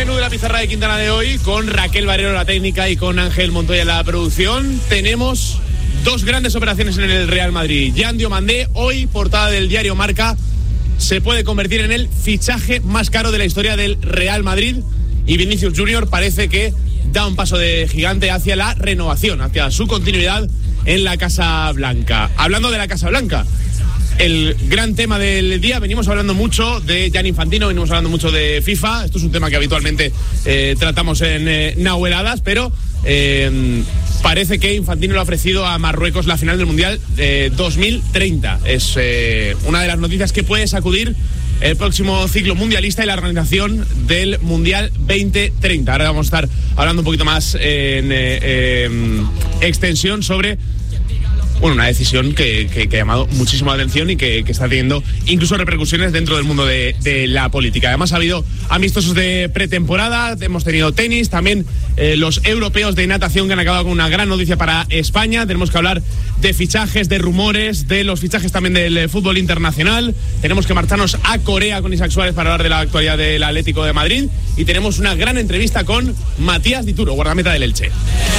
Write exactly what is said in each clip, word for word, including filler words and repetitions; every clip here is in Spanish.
menú de la pizarra de Quintana de hoy, con Raquel Barrero en la técnica y con Ángel Montoya en la producción. Tenemos dos grandes operaciones en el Real Madrid. Yan Diomandé, hoy portada del diario Marca, se puede convertir en el fichaje más caro de la historia del Real Madrid, y Vinicius Junior parece que da un paso de gigante hacia la renovación, hacia su continuidad en la Casa Blanca. Hablando de la Casa Blanca, el gran tema del día, venimos hablando mucho de Gianni Infantino, venimos hablando mucho de FIFA. Esto es un tema que habitualmente eh, tratamos en eh, Nahueladas, pero eh, parece que Infantino le ha ofrecido a Marruecos la final del Mundial eh, dos mil treinta. Es eh, una de las noticias que puede sacudir el próximo ciclo mundialista y la organización del Mundial veinte treinta. Ahora vamos a estar hablando un poquito más en eh, eh, extensión sobre... Bueno, una decisión que, que, que ha llamado muchísimo la atención y que, que está teniendo incluso repercusiones dentro del mundo de, de la política. Además ha habido amistosos de pretemporada, hemos tenido tenis, también eh, los europeos de natación que han acabado con una gran noticia para España. Tenemos que hablar de fichajes, de rumores, de los fichajes también del fútbol internacional. Tenemos que marcharnos a Corea con Isaac Suárez para hablar de la actualidad del Atlético de Madrid. Y tenemos una gran entrevista con Matías Dituro, guardameta del Elche.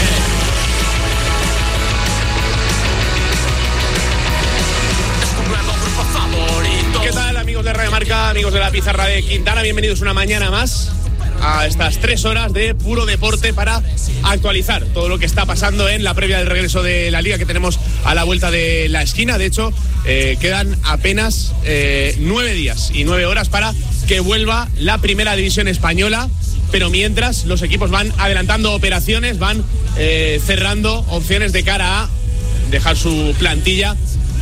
Amigos de Radio Marca, amigos de la pizarra de Quintana, bienvenidos una mañana más a estas tres horas de puro deporte para actualizar todo lo que está pasando en la previa del regreso de la Liga que tenemos a la vuelta de la esquina. De hecho, eh, quedan apenas eh, nueve días y nueve horas para que vuelva la primera división española, pero mientras los equipos van adelantando operaciones, van eh, cerrando opciones de cara a dejar su plantilla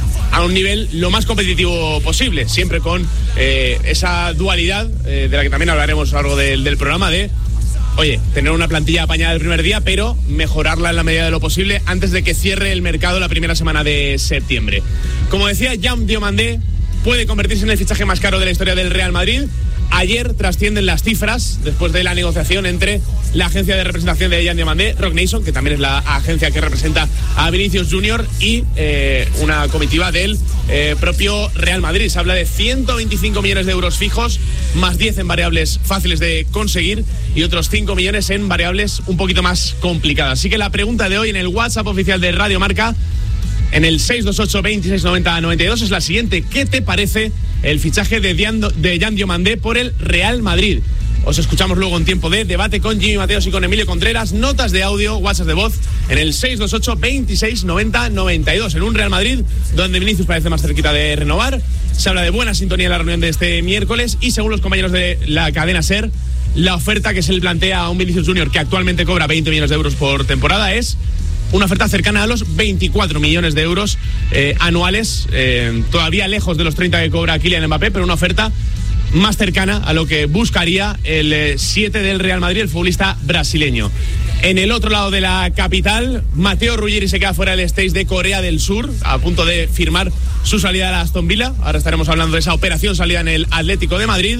a un nivel lo más competitivo posible, siempre con eh, esa dualidad eh, de la que también hablaremos a lo largo del, del programa, de, oye, tener una plantilla apañada el primer día, pero mejorarla en la medida de lo posible antes de que cierre el mercado la primera semana de septiembre. Como decía, Yan Diomandé puede convertirse en el fichaje más caro de la historia del Real Madrid. Ayer trascienden las cifras después de la negociación entre la agencia de representación de Yan Diomandé, Roc Nation, que también es la agencia que representa a Vinicius Junior, y eh, una comitiva del eh, propio Real Madrid. Se habla de ciento veinticinco millones de euros fijos, más diez en variables fáciles de conseguir y otros cinco millones en variables un poquito más complicadas. Así que la pregunta de hoy en el WhatsApp oficial de Radio Marca, en el seis dos ocho, veintiséis noventa, noventa y dos, es la siguiente: ¿qué te parece el fichaje de Yan, de Yan Diomandé por el Real Madrid? Os escuchamos luego en tiempo de debate con Jimmy Mateos y con Emilio Contreras. Notas de audio, WhatsApp de voz en el seis dos ocho, veintiséis noventa, noventa y dos. En un Real Madrid donde Vinicius parece más cerquita de renovar. Se habla de buena sintonía en la reunión de este miércoles y, según los compañeros de la cadena SER, la oferta que se le plantea a un Vinicius Junior que actualmente cobra veinte millones de euros por temporada es una oferta cercana a los veinticuatro millones de euros eh, anuales, eh, todavía lejos de los treinta que cobra Kylian Mbappé, pero una oferta más cercana a lo que buscaría el siete del Real Madrid, el futbolista brasileño. En el otro lado de la capital, Mateo Ruggeri se queda fuera del stage de Corea del Sur, a punto de firmar su salida a la Aston Villa. Ahora estaremos hablando de esa operación salida en el Atlético de Madrid.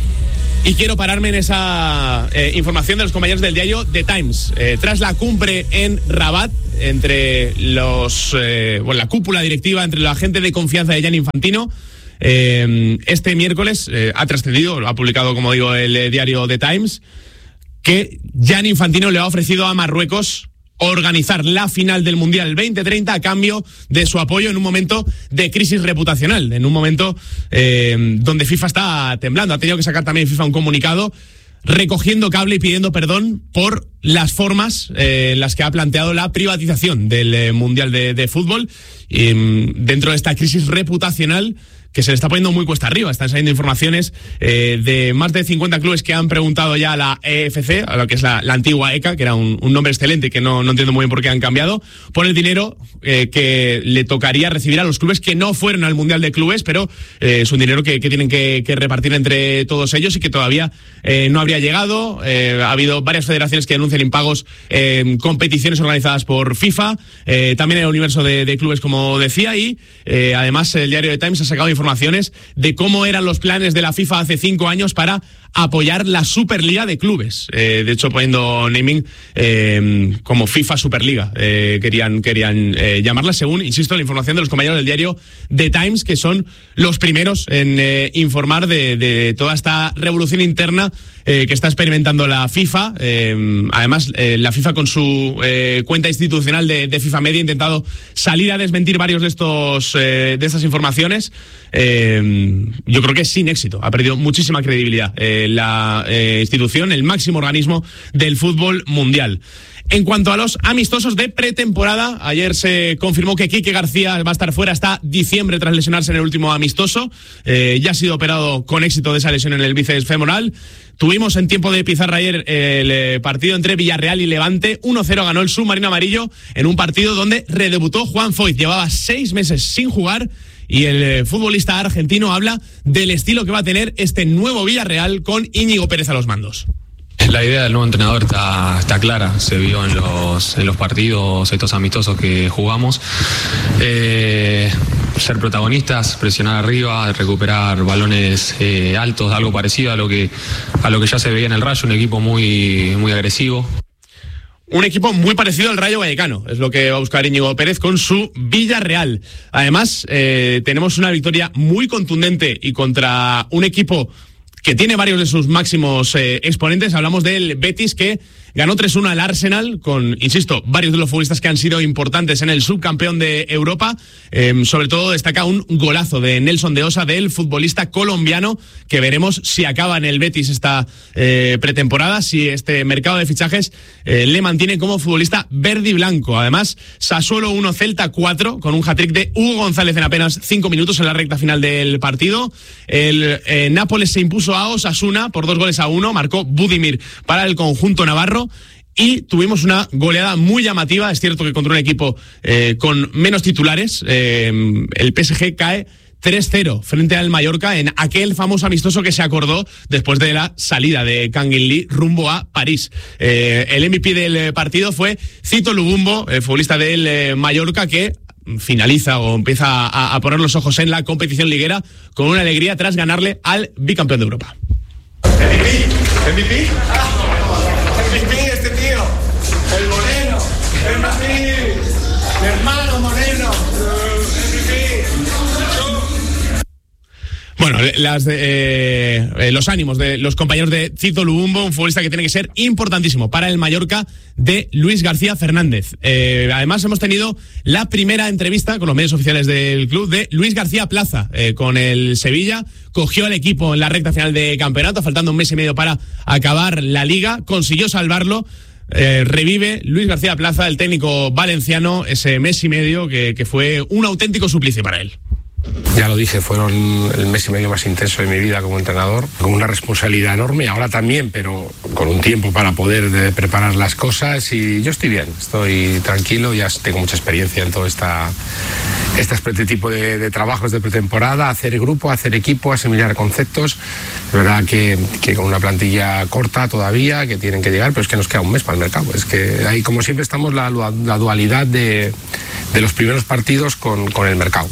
Y quiero pararme en esa eh, información de los compañeros del diario The Times. Eh, tras la cumbre en Rabat entre los, eh, bueno, la cúpula directiva, entre la gente de confianza de Gianni Infantino, eh, este miércoles eh, ha trascendido, lo ha publicado, como digo, el eh, diario The Times, que Gianni Infantino le ha ofrecido a Marruecos organizar la final del Mundial veinte treinta a cambio de su apoyo en un momento de crisis reputacional, en un momento eh, donde FIFA está temblando. Ha tenido que sacar también FIFA un comunicado recogiendo cable y pidiendo perdón por las formas eh, en las que ha planteado la privatización del eh, Mundial de, de Fútbol, y, dentro de esta crisis reputacional que se le está poniendo muy cuesta arriba. Están saliendo informaciones eh, de más de cincuenta clubes que han preguntado ya a la E F C, a lo que es la, la antigua E C A, que era un, un nombre excelente y que no, no entiendo muy bien por qué han cambiado, por el dinero eh, que le tocaría recibir a los clubes que no fueron al Mundial de Clubes, pero eh, es un dinero que, que tienen que, que repartir entre todos ellos y que todavía eh, no habría llegado. Eh, ha habido varias federaciones que denuncian impagos en eh, competiciones organizadas por FIFA, eh, también en el universo de, de clubes, como decía, y eh, además el diario The Times ha sacado informaciones de cómo eran los planes de la FIFA hace cinco años para apoyar la Superliga de clubes. Eh, de hecho, poniendo naming eh, como FIFA Superliga. Eh, querían querían eh, llamarla según, insisto, la información de los compañeros del diario The Times, que son los primeros en eh, informar de, de toda esta revolución interna eh, que está experimentando la FIFA. Eh, además, eh, la FIFA con su eh, cuenta institucional de, de FIFA Media ha intentado salir a desmentir varios de estos eh, de estas informaciones. Eh, yo creo que sin éxito. Ha perdido muchísima credibilidad eh, la eh, institución, el máximo organismo del fútbol mundial. En cuanto a los amistosos de pretemporada, ayer se confirmó que Quique García va a estar fuera hasta diciembre tras lesionarse en el último amistoso. Eh, ya ha sido operado con éxito de esa lesión en el bíceps femoral. Tuvimos en tiempo de pizarra ayer el partido entre Villarreal y Levante. uno cero ganó el submarino amarillo en un partido donde redebutó Juan Foyth. Llevaba seis meses sin jugar y el futbolista argentino habla del estilo que va a tener este nuevo Villarreal con Íñigo Pérez a los mandos. La idea del nuevo entrenador está, está clara, se vio en los, en los partidos, estos amistosos que jugamos. Eh, ser protagonistas, presionar arriba, recuperar balones eh, altos, algo parecido a lo que a lo que ya se veía en el Rayo, un equipo muy, muy agresivo. Un equipo muy parecido al Rayo Vallecano, es lo que va a buscar Íñigo Pérez con su Villarreal. Además, eh, tenemos una victoria muy contundente y contra un equipo que tiene varios de sus máximos eh, exponentes. Hablamos del Betis, que ganó tres uno al Arsenal con, insisto, varios de los futbolistas que han sido importantes en el subcampeón de Europa. Eh, sobre todo destaca un golazo de Nelson de Osa, del futbolista colombiano, que veremos si acaba en el Betis esta eh, pretemporada, si este mercado de fichajes eh, le mantiene como futbolista verde y blanco. Además, Sassuolo uno, Celta cuatro, con un hat-trick de Hugo González en apenas cinco minutos en la recta final del partido. El eh, Nápoles se impuso a Osasuna por dos goles a uno, marcó Budimir para el conjunto navarro. Y tuvimos una goleada muy llamativa. Es cierto que contra un equipo eh, con menos titulares, eh, el P S G cae tres cero frente al Mallorca en aquel famoso amistoso que se acordó después de la salida de Kangin Lee rumbo a París. Eh, el M V P del partido fue Cito Lubumbo, el futbolista del eh, Mallorca, que finaliza o empieza a, a poner los ojos en la competición liguera con una alegría tras ganarle al bicampeón de Europa. M V P, M V P, M V P este tío, el Moreno, el Madrid, mi hermano Moreno, M V P. Bueno, las de, eh, eh, los ánimos de los compañeros de Cito Lubumbo, un futbolista que tiene que ser importantísimo para el Mallorca, de Luis García Fernández. Eh, además, hemos tenido la primera entrevista con los medios oficiales del club de Luis García Plaza, eh, con el Sevilla. Cogió al equipo en la recta final de campeonato, faltando un mes y medio para acabar la liga. Consiguió salvarlo. Eh, revive Luis García Plaza, el técnico valenciano, ese mes y medio que, que fue un auténtico suplicio para él. Ya lo dije, fueron el mes y medio más intenso de mi vida como entrenador, con una responsabilidad enorme, ahora también, pero con un tiempo para poder de preparar las cosas, y yo estoy bien, estoy tranquilo, ya tengo mucha experiencia en todo esta, este tipo de, de trabajos de pretemporada, hacer grupo, hacer equipo, asimilar conceptos. Es verdad que, que con una plantilla corta todavía, que tienen que llegar, pero es que nos queda un mes para el mercado. Es que ahí, como siempre, estamos la, la dualidad de, de los primeros partidos con, con el mercado.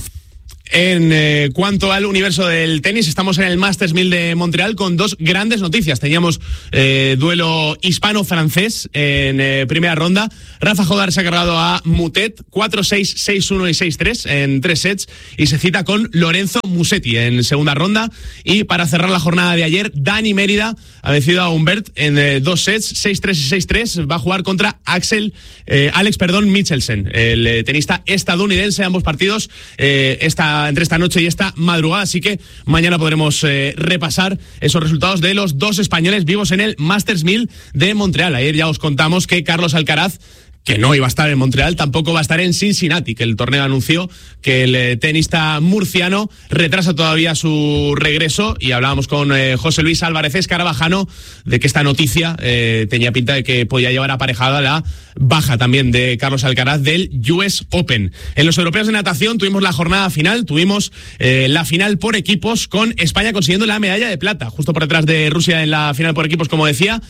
En eh, cuanto al universo del tenis, estamos en el Masters mil de Montreal con dos grandes noticias. Teníamos eh, duelo hispano-francés en eh, primera ronda. Rafa Jodar se ha cargado a Mutet cuatro seis, seis uno y seis tres en tres sets y se cita con Lorenzo Musetti en segunda ronda. Y para cerrar la jornada de ayer, Dani Mérida ha vencido a Humbert en eh, dos sets, seis tres y seis tres. Va a jugar contra Axel, eh, Alex perdón, Michelsen, el eh, tenista estadounidense. Ambos partidos eh, esta entre esta noche y esta madrugada, así que mañana podremos eh, repasar esos resultados de los dos españoles vivos en el Masters mil de Montreal. Ayer ya os contamos que Carlos Alcaraz, que no iba a estar en Montreal, tampoco va a estar en Cincinnati, que el torneo anunció que el eh, tenista murciano retrasa todavía su regreso, y hablábamos con eh, José Luis Álvarez Escarabajano de que esta noticia eh, tenía pinta de que podía llevar aparejada la baja también de Carlos Alcaraz del U S Open. En los europeos de natación tuvimos la jornada final, tuvimos eh, la final por equipos, con España consiguiendo la medalla de plata, justo por detrás de Rusia en la final por equipos, como decía.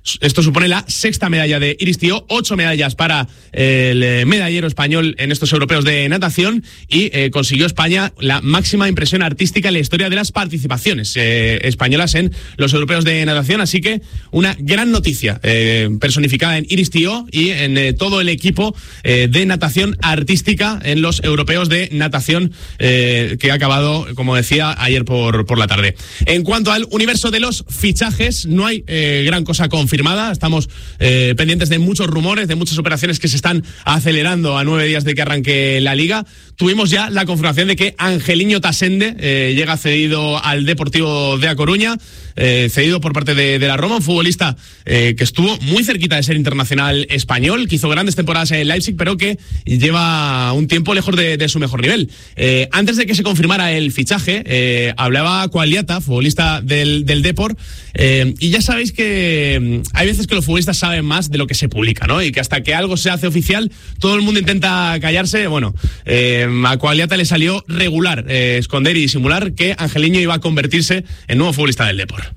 Esto supone la sexta medalla de Iris Tío, ocho medallas para el medallero español en estos europeos de natación y eh, consiguió España la máxima impresión artística en la historia de las participaciones eh, españolas en los europeos de natación. Así que una gran noticia eh, personificada en Iris Tío y en eh, todo el equipo eh, de natación artística en los europeos de natación eh, que ha acabado, como decía, ayer por, por la tarde. En cuanto al universo de los fichajes, no hay eh, gran cosa confirmada. Estamos eh, pendientes de muchos rumores, de muchas operaciones que se están acelerando a nueve días de que arranque la Liga. Tuvimos ya la confirmación de que Angeliño Tasende eh, llega cedido al Deportivo de A Coruña, eh, cedido por parte de, de la Roma, un futbolista eh, que estuvo muy cerquita de ser internacional español, que hizo grandes temporadas en Leipzig, pero que lleva un tiempo lejos de, de su mejor nivel. Eh, antes de que se confirmara el fichaje, eh, hablaba Coagliata, futbolista del, del Depor, eh, y ya sabéis que hay veces que los futbolistas saben más de lo que se publica, ¿no? Y que hasta que algo se hace oficial, todo el mundo intenta callarse. Bueno, eh, a Coagliata le salió regular eh, esconder y disimular que Angeliño iba a convertirse en nuevo futbolista del Depor.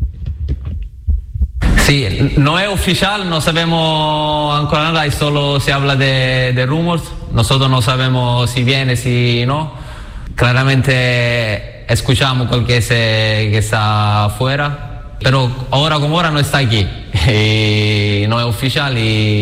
Sí, no es oficial, no sabemos ancora nada y solo se habla de, de rumors. Nosotros no sabemos si viene, si no. Claramente escuchamos cuál que, se, que está afuera, pero ahora como ahora no está aquí y no es oficial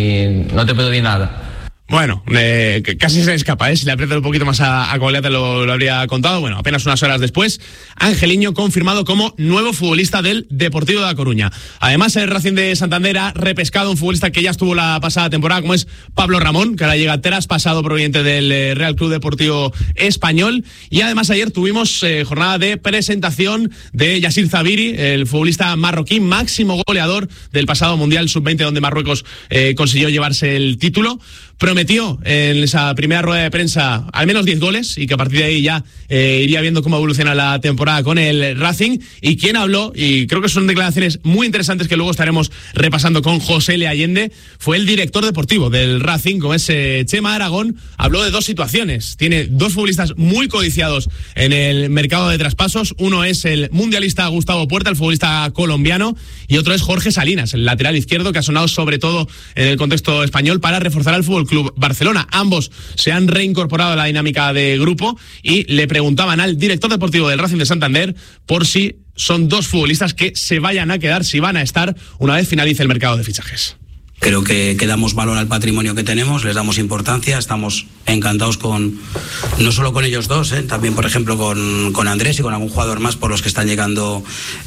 y no te puedo decir nada. Bueno, eh, casi se le escapa, ¿eh? Si le aprieta un poquito más a, a Coagliata lo, lo habría contado. Bueno, apenas unas horas después, Angeliño confirmado como nuevo futbolista del Deportivo de A Coruña. Además, el Racing de Santander ha repescado un futbolista que ya estuvo la pasada temporada, como es Pablo Ramón, que ahora llega traspasado proveniente del Real Club Deportivo Español. Y además ayer tuvimos eh, jornada de presentación de Yassir Zabiri, el futbolista marroquí, máximo goleador del pasado Mundial sub veinte, donde Marruecos eh, consiguió llevarse el título. Prometió en esa primera rueda de prensa al menos diez goles y que a partir de ahí ya eh, iría viendo cómo evoluciona la temporada con el Racing. Y quien habló, y creo que son declaraciones muy interesantes que luego estaremos repasando con José L. Allende, fue el director deportivo del Racing, como es eh, Chema Aragón. Habló de dos situaciones. Tiene dos futbolistas muy codiciados en el mercado de traspasos. Uno es el mundialista Gustavo Puerta, el futbolista colombiano, y otro es Jorge Salinas, el lateral izquierdo, que ha sonado sobre todo en el contexto español para reforzar al Fútbol Club Barcelona. Ambos se han reincorporado a la dinámica de grupo y le preguntaban al director deportivo del Racing de Santander por si son dos futbolistas que se vayan a quedar, si van a estar una vez finalice el mercado de fichajes. Creo que, que damos valor al patrimonio que tenemos, les damos importancia, estamos encantados con, no solo con ellos dos, ¿eh? También por ejemplo con, con Andrés y con algún jugador más por los que están llegando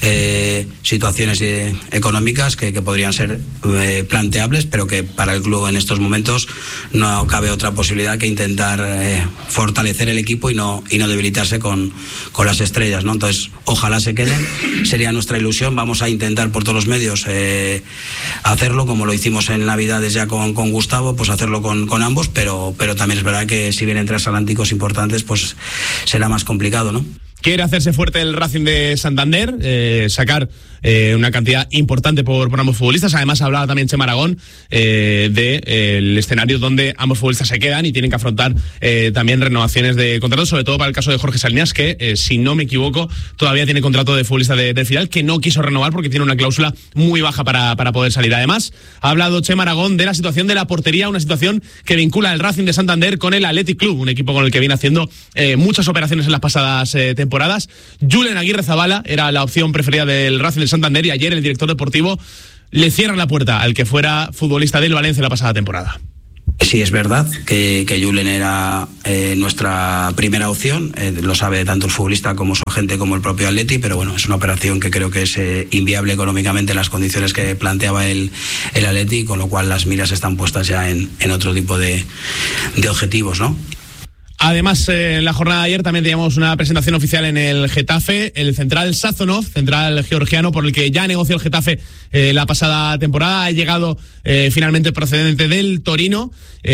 eh, situaciones eh, económicas que, que podrían ser eh, planteables, pero que para el club en estos momentos no cabe otra posibilidad que intentar eh, fortalecer el equipo y no, y no debilitarse con, con las estrellas, ¿no? Entonces ojalá se queden, sería nuestra ilusión, vamos a intentar por todos los medios eh, hacerlo como lo hicimos en Navidades ya con, con Gustavo, pues hacerlo con, con ambos, pero, pero también es verdad que si vienen transatlánticos importantes, pues será más complicado, ¿no? Quiere hacerse fuerte el Racing de Santander, eh, sacar eh, una cantidad importante por, por ambos futbolistas. Además hablaba también Chema Aragón eh, del de, eh, escenario donde ambos futbolistas se quedan y tienen que afrontar eh, también renovaciones de contratos, sobre todo para el caso de Jorge Salinas, que eh, si no me equivoco todavía tiene contrato de futbolista de, del filial, que no quiso renovar porque tiene una cláusula muy baja para, para poder salir. Además ha hablado Chema Aragón de la situación de la portería, una situación que vincula el Racing de Santander con el Athletic Club, un equipo con el que viene haciendo eh, muchas operaciones en las pasadas eh, temporadas. temporadas. Julen Aguirre Zabala era la opción preferida del Racing de Santander y ayer el director deportivo le cierra la puerta al que fuera futbolista del Valencia la pasada temporada. Sí, es verdad que, que Julen era eh, nuestra primera opción, eh, lo sabe tanto el futbolista como su agente como el propio Atleti, pero bueno, es una operación que creo que es eh, inviable económicamente en las condiciones que planteaba el, el Atleti, con lo cual las miras están puestas ya en, en otro tipo de, de objetivos, ¿no? Además, eh, en la jornada de ayer también teníamos una presentación oficial en el Getafe, el central Sazonov, central georgiano, por el que ya negoció el Getafe eh, la pasada temporada. Ha llegado eh, finalmente procedente del Torino.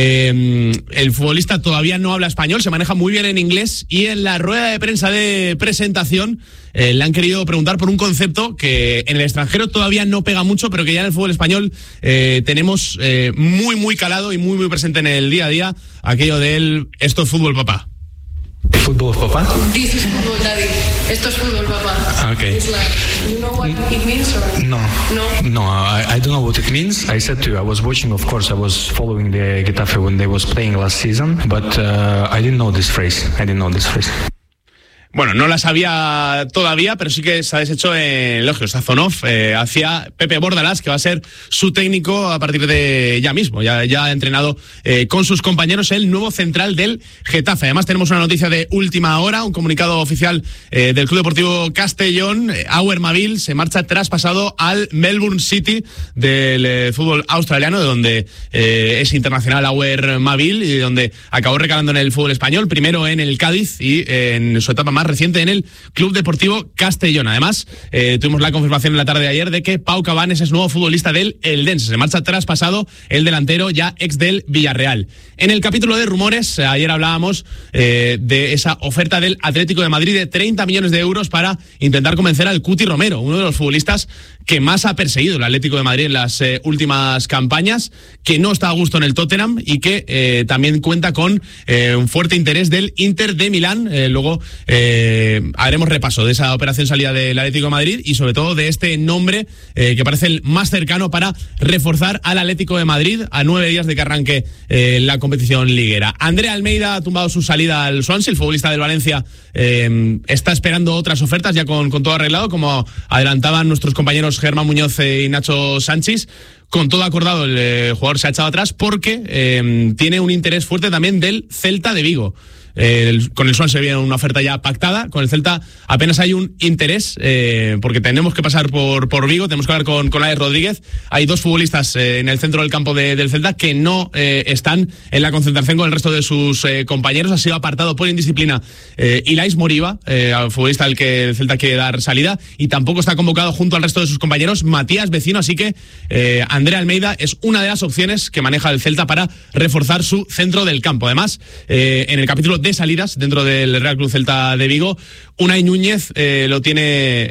Eh, el futbolista todavía no habla español, se maneja muy bien en inglés y en la rueda de prensa de presentación eh, le han querido preguntar por un concepto que en el extranjero todavía no pega mucho, pero que ya en el fútbol español eh, tenemos eh, muy, muy calado y muy, muy presente en el día a día, aquello del esto es fútbol, papá. ¿Fútbol, papá? This is football, daddy. Esto es fútbol, papá. Okay. It's like, you know what it means or No. No. No, I, I don't know what it means. I said to you, I was watching, of course, I was following the Getafe when they was playing last season, but uh, I didn't know this phrase. I didn't know this phrase. Bueno, no la sabía todavía, pero sí que se ha deshecho en elogios Sazonov eh, hacia Pepe Bordalás, que va a ser su técnico a partir de ya mismo. Ya, ya ha entrenado eh, con sus compañeros el nuevo central del Getafe. Además tenemos una noticia de última hora, un comunicado oficial eh, del Club Deportivo Castellón. Eh, Auer Mavil se marcha traspasado al Melbourne City del eh, fútbol australiano, de donde eh, es internacional Auer Mavil y de donde acabó recalando en el fútbol español, primero en el Cádiz y eh, en su etapa más reciente en el Club Deportivo Castellón. Además, eh, tuvimos la confirmación en la tarde de ayer de que Pau Cabanes es nuevo futbolista del Eldense. Se marcha traspasado el delantero ya ex del Villarreal. En el capítulo de rumores, ayer hablábamos eh, de esa oferta del Atlético de Madrid de treinta millones de euros para intentar convencer al Cuti Romero, uno de los futbolistas que más ha perseguido el Atlético de Madrid en las eh, últimas campañas, que no está a gusto en el Tottenham y que eh, también cuenta con eh, un fuerte interés del Inter de Milán. Eh, luego eh, haremos repaso de esa operación salida del Atlético de Madrid y sobre todo de este nombre eh, que parece el más cercano para reforzar al Atlético de Madrid a nueve días de que arranque eh, la competición liguera. Andrea Almeida ha tumbado su salida al Swansea, el futbolista del Valencia eh, está esperando otras ofertas ya con, con todo arreglado, como adelantaban nuestros compañeros Germán Muñoz y Nacho Sánchez. Con todo acordado, el eh, jugador se ha echado atrás porque eh, tiene un interés fuerte también del Celta de Vigo. Eh, el, con el Swansea viene una oferta ya pactada, con el Celta apenas hay un interés, eh, porque tenemos que pasar por, por Vigo, tenemos que hablar con, con Alex Rodríguez. Hay dos futbolistas eh, en el centro del campo de, del Celta que no eh, están en la concentración con el resto de sus eh, compañeros. Ha sido apartado por indisciplina eh, Ilais Moriba, eh, futbolista al que el Celta quiere dar salida, y tampoco está convocado junto al resto de sus compañeros Matías Vecino, así que eh, Andrea Almeida es una de las opciones que maneja el Celta para reforzar su centro del campo. Además, eh, en el capítulo de salidas dentro del Real Club Celta de Vigo, Unai Núñez eh, lo tiene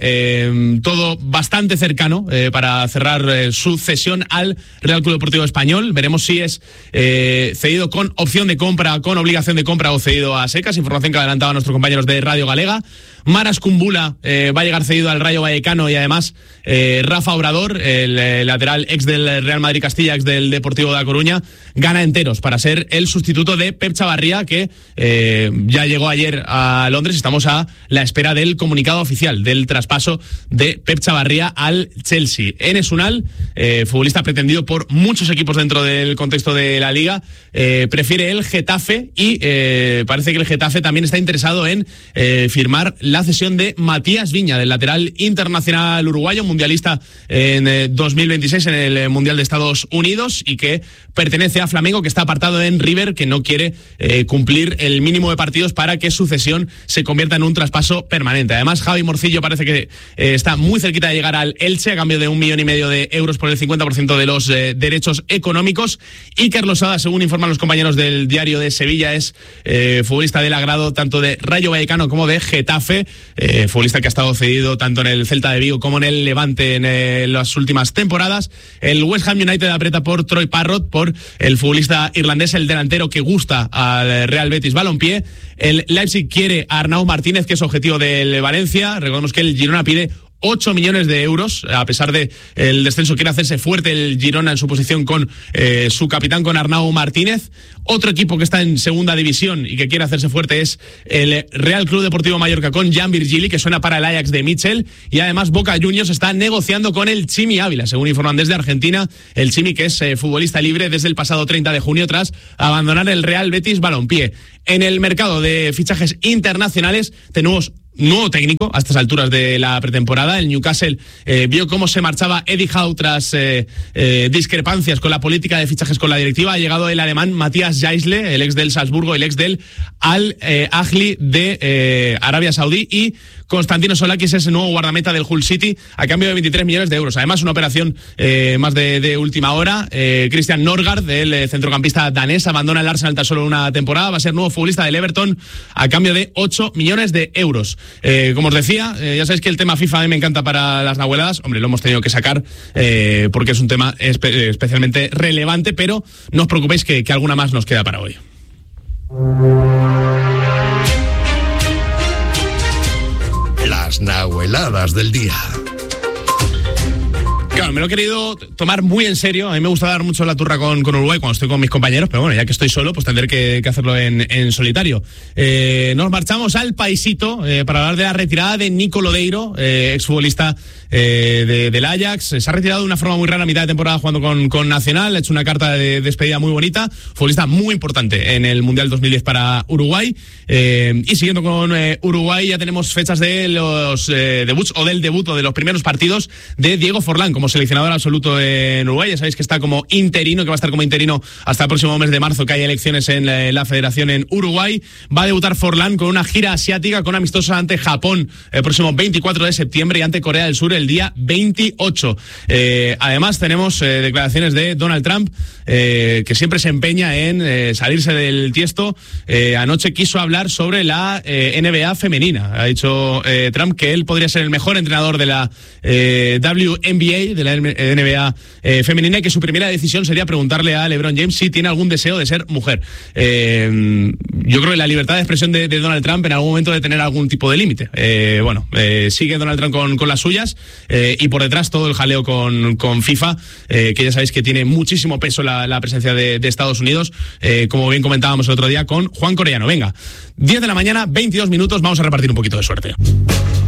eh, todo bastante cercano eh, para cerrar eh, su cesión al Real Club Deportivo Español. Veremos si es eh, cedido con opción de compra, con obligación de compra o cedido a secas, información que adelantaban nuestros compañeros de Radio Galega. Maras Kumbula eh, va a llegar cedido al Rayo Vallecano y además eh, Rafa Obrador, el eh, lateral ex del Real Madrid Castilla, ex del Deportivo de La Coruña, gana enteros para ser el sustituto de Pep Chavarría, que eh, ya llegó ayer a Londres. Estamos a la espera del comunicado oficial del traspaso de Pep Chavarría al Chelsea. Enes Unal, eh, futbolista pretendido por muchos equipos dentro del contexto de la Liga, eh, prefiere el Getafe y eh, parece que el Getafe también está interesado en eh, firmar la cesión de Matías Viña, del lateral internacional uruguayo, mundialista en eh, dos mil veintiséis en el Mundial de Estados Unidos y que pertenece a Flamengo, que está apartado en River, que no quiere eh, cumplir el mínimo de partidos para que su cesión se convierta en un traspaso permanente. Además, Javi Morcillo parece que eh, está muy cerquita de llegar al Elche a cambio de un millón y medio de euros por el cincuenta por ciento de los eh, derechos económicos. Y Carlos Sada, según informan los compañeros del Diario de Sevilla, es eh, futbolista del agrado tanto de Rayo Vallecano como de Getafe, eh, futbolista que ha estado cedido tanto en el Celta de Vigo como en el Levante en eh, las últimas temporadas. El West Ham United aprieta por Troy Parrott, por el futbolista irlandés, el delantero que gusta al Real Betis Balompié. El Leipzig quiere a Arnau Martínez, que es objetivo del Valencia. Recordemos que el Girona pide ocho millones de euros, a pesar de el descenso quiere hacerse fuerte el Girona en su posición con eh, su capitán, con Arnau Martínez. Otro equipo que está en segunda división y que quiere hacerse fuerte es el Real Club Deportivo Mallorca con Jan Virgili, que suena para el Ajax de Mitchell, y además Boca Juniors está negociando con el Chimi Ávila, según informan desde Argentina. El Chimi, que es eh, futbolista libre desde el pasado treinta de junio tras abandonar el Real Betis Balompié. En el mercado de fichajes internacionales tenemos nuevo técnico a estas alturas de la pretemporada. El Newcastle eh, vio cómo se marchaba Eddie Howe tras eh, eh, discrepancias con la política de fichajes con la directiva. Ha llegado el alemán Matías Jaisle, el ex del Salzburgo, el ex del Al eh, Ahly de eh, Arabia Saudí, y Constantino Solakis es el nuevo guardameta del Hull City a cambio de veintitrés millones de euros. Además, una operación eh, más de, de última hora. Eh, Christian Norgard, el eh, centrocampista danés, abandona el Arsenal tan solo una temporada. Va a ser nuevo futbolista del Everton a cambio de ocho millones de euros. Eh, como os decía, eh, ya sabéis que el tema FIFA a mí me encanta para las nahueladas. Hombre, lo hemos tenido que sacar eh, porque es un tema espe- especialmente relevante, pero no os preocupéis que, que alguna más nos queda para hoy. nahueladas del día. Claro, me lo he querido tomar muy en serio. A mí me gusta dar mucho la turra con, con Uruguay cuando estoy con mis compañeros, pero bueno, ya que estoy solo, pues tendré que, que hacerlo en, en solitario. Eh, nos marchamos al paisito eh, para hablar de la retirada de Nico Lodeiro, eh, exfutbolista eh, de, del Ajax. Se ha retirado de una forma muy rara a mitad de temporada jugando con, con Nacional. Ha hecho una carta de despedida muy bonita. Futbolista muy importante en el Mundial dos mil diez para Uruguay. Eh, y siguiendo con eh, Uruguay, ya tenemos fechas de los eh, debuts o del debut o de los primeros partidos de Diego Forlán como seleccionador absoluto en Uruguay. Ya sabéis que está como interino, que va a estar como interino hasta el próximo mes de marzo, que hay elecciones en la, la federación en Uruguay. Va a debutar Forlán con una gira asiática con amistosa ante Japón el próximo veinticuatro de septiembre y ante Corea del Sur el día veintiocho. Eh, además tenemos eh, declaraciones de Donald Trump, eh, que siempre se empeña en eh, salirse del tiesto. Eh, anoche quiso hablar sobre la eh, N B A femenina. Ha dicho eh, Trump que él podría ser el mejor entrenador de la eh, W N B A, de la N B A eh, femenina, y que su primera decisión sería preguntarle a LeBron James si tiene algún deseo de ser mujer. Eh, yo creo que la libertad de expresión de, de Donald Trump en algún momento debe tener algún tipo de límite. Eh, bueno, eh, sigue Donald Trump con, con las suyas eh, y por detrás todo el jaleo con, con FIFA, eh, que ya sabéis que tiene muchísimo peso la, la presencia de, de Estados Unidos, eh, como bien comentábamos el otro día con Juan Corellano. Venga, diez de la mañana, veintidós minutos, vamos a repartir un poquito de suerte.